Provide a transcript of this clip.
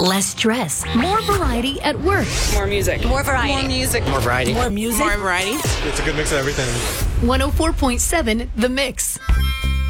Less stress, more variety at work. More music. More variety. More music. More variety. More music. More variety. It's a good mix of everything. 104.7 The Mix.